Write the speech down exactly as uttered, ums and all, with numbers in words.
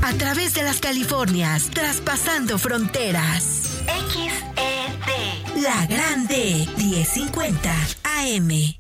a través de las Californias, traspasando fronteras. X E D, La Grande, diez cincuenta A M.